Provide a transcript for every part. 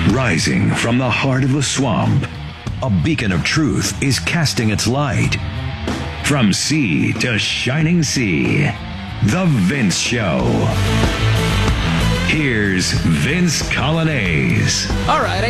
Rising from the heart of the swamp, a beacon of truth is casting its light. From sea to shining sea, The Vince Show. Here's Vince Coglianese. All right,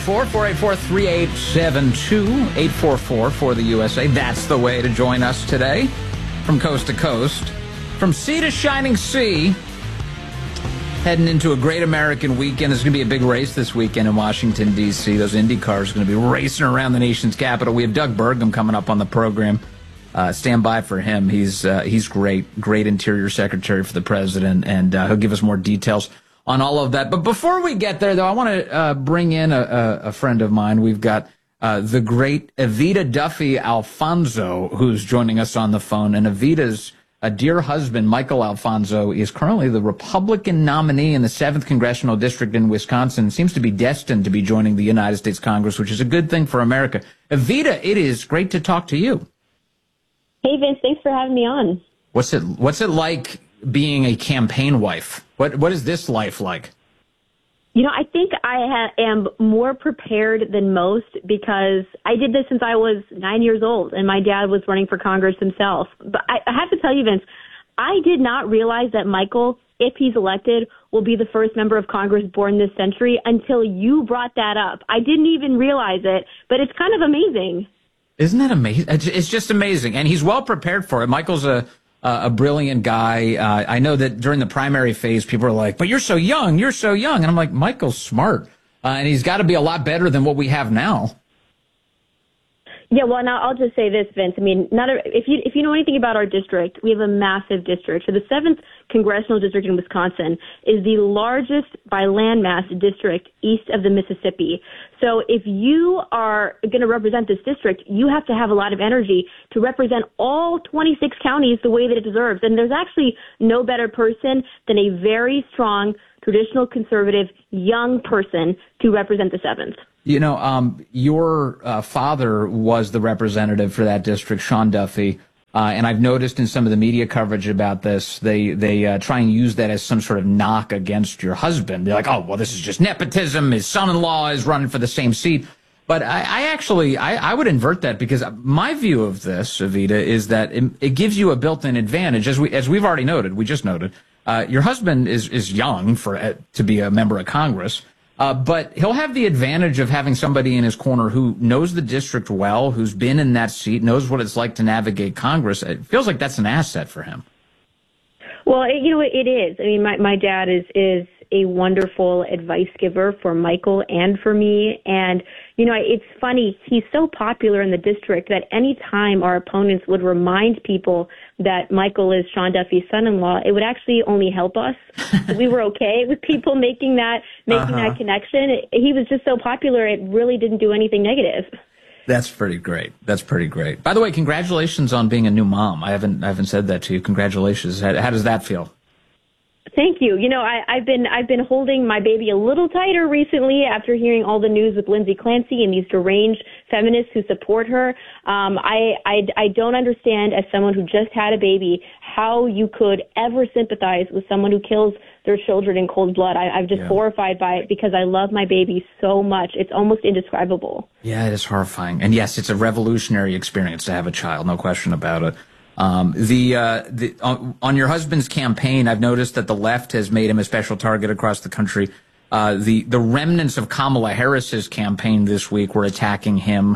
844-484-3872, 844 for the USA. That's the way to join us today from coast to coast. From sea to shining sea, heading into a great American weekend. There's going to be a big race this weekend in Washington, D.C. Those Indy cars are going to be racing around the nation's capital. We have Doug Burgum coming up on the program. Stand by for him. He's great Interior Secretary for the president, and he'll give us more details on all of that. But before we get there, though, I want to bring in a friend of mine. We've got the great Evita Duffy Alfonso, who's joining us on the phone. And Evita's dear husband, Michael Alfonso, is currently the Republican nominee in the 7th Congressional District in Wisconsin. Seems to be destined to be joining the United States Congress, which is a good thing for America. Evita, it is great to talk to you. Hey, Vince, thanks for having me on. What's it like being a campaign wife? What is this life like? You know, I think I am more prepared than most because I did this since I was 9 years old, and my dad was running for Congress himself. But I have to tell you, Vince, I did not realize that Michael, if he's elected, will be the first member of Congress born this century until you brought that up. I didn't even realize it, but it's kind of amazing. Isn't that amazing? It's just amazing. And he's well prepared for it. Michael's a brilliant guy. I know that during the primary phase, people are like, but you're so young. And I'm like, Michael's smart. And he's got to be a lot better than what we have now. Yeah, well, now I'll just say this, Vince. I mean, if you know anything about our district, we have a massive district. So the 7th Congressional District in Wisconsin is the largest by landmass district east of the Mississippi. So if you are going to represent this district, you have to have a lot of energy to represent all 26 counties the way that it deserves. And there's actually no better person than a very strong, traditional conservative, young person to represent the 7th. You know, your father was the representative for that district, Sean Duffy, and I've noticed in some of the media coverage about this, they try and use that as some sort of knock against your husband. They're like, oh, well, this is just nepotism. His son-in-law is running for the same seat. But I would invert that, because my view of this, Evita, is that it gives you a built-in advantage. As we've already noted, we just noted, your husband is young to be a member of Congress. But he'll have the advantage of having somebody in his corner who knows the district well, who's been in that seat, knows what it's like to navigate Congress. It feels like that's an asset for him. Well, it is. I mean, my dad is a wonderful advice giver for Michael and for me. And, it's funny. He's so popular in the district that any time our opponents would remind people that Michael is Sean Duffy's son-in-law, it would actually only help us. We were okay with people making that connection. He was just so popular, it really didn't do anything negative. That's pretty great. By the way, congratulations on being a new mom. I haven't said that to you. Congratulations. How does that feel? Thank you. I've been holding my baby a little tighter recently after hearing all the news with Lindsay Clancy and these deranged feminists who support her. I don't understand, as someone who just had a baby, how you could ever sympathize with someone who kills their children in cold blood. I'm just horrified by it because I love my baby so much. It's almost indescribable. Yeah, it is horrifying. And yes, it's a revolutionary experience to have a child. No question about it. On your husband's campaign, I've noticed that the left has made him a special target across the country. The remnants of Kamala Harris's campaign this week were attacking him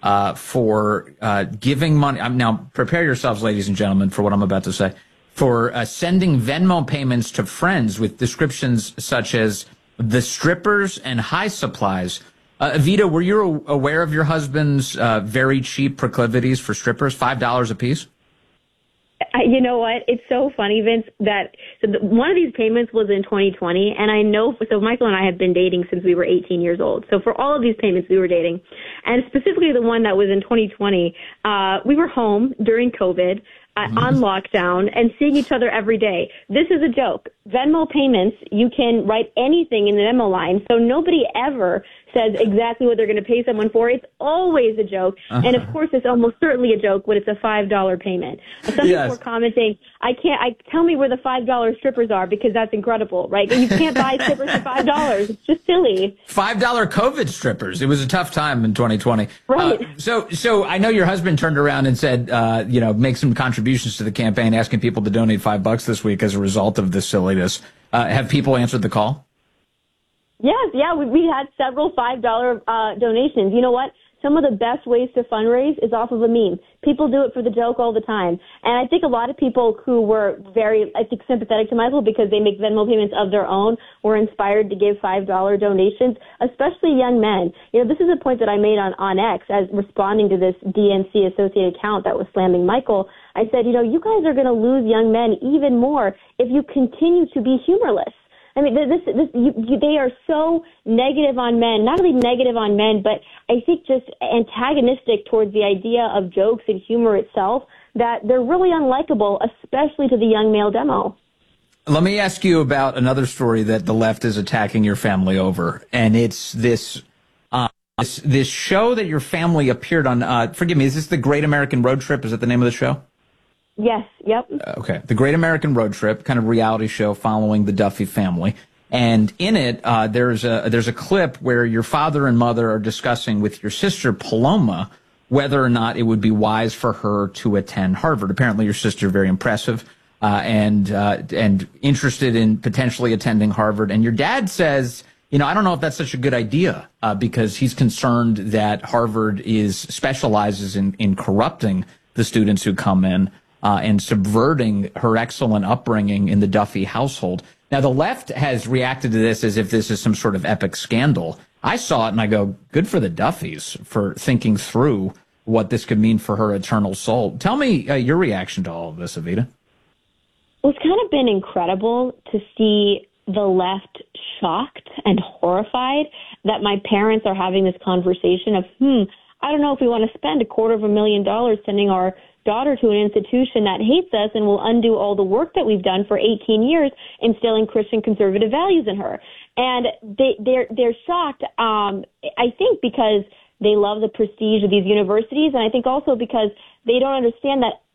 for giving money. Now, prepare yourselves, ladies and gentlemen, for what I'm about to say. For sending Venmo payments to friends with descriptions such as the strippers and high supplies. Evita, were you aware of your husband's very cheap proclivities for strippers, $5 a piece? You know what? It's so funny, Vince, that one of these payments was in 2020, and I know, so Michael and I have been dating since we were 18 years old. So for all of these payments, we were dating. And specifically the one that was in 2020, we were home during COVID, on lockdown, and seeing each other every day. This is a joke. Venmo payments, you can write anything in the Venmo line, so nobody ever says exactly what they're going to pay someone for. It's always a joke, and of course, it's almost certainly a joke when it's a $5 payment. Some people are commenting, tell me where the $5 strippers are because that's incredible, right? You can't buy strippers for $5. It's just silly. $5 COVID strippers. It was a tough time in 2020. Right. So I know your husband turned around and said, make some contributions to the campaign, asking people to donate $5 this week as a result of this silliness. Have people answered the call? Yes, yeah, we had several $5 donations. You know what? Some of the best ways to fundraise is off of a meme. People do it for the joke all the time. And I think a lot of people who were very, sympathetic to Michael because they make Venmo payments of their own were inspired to give $5 donations, especially young men. You know, this is a point that I made on X as responding to this DNC associated account that was slamming Michael. I said, you guys are going to lose young men even more if you continue to be humorless. I mean, they are so negative on men, not only negative on men, but I think just antagonistic towards the idea of jokes and humor itself, that they're really unlikable, especially to the young male demo. Let me ask you about another story that the left is attacking your family over, and it's this show that your family appeared on. Forgive me, is this The Great American Road Trip? Is that the name of the show? Yes, yep. Okay. The Great American Road Trip, kind of reality show following the Duffy family. And in it, there's a clip where your father and mother are discussing with your sister, Paloma, whether or not it would be wise for her to attend Harvard. Apparently your sister, very impressive, and interested in potentially attending Harvard. And your dad says, I don't know if that's such a good idea, because he's concerned that Harvard specializes in corrupting the students who come in. And subverting her excellent upbringing in the Duffy household. Now, the left has reacted to this as if this is some sort of epic scandal. I saw it and I go, good for the Duffys for thinking through what this could mean for her eternal soul. Tell me your reaction to all of this, Evita. Well, it's kind of been incredible to see the left shocked and horrified that my parents are having this conversation of, I don't know if we want to spend $250,000 sending our daughter to an institution that hates us and will undo all the work that we've done for 18 years instilling Christian conservative values in her. And they're shocked, I think, because they love the prestige of these universities, and I think also because they don't understand that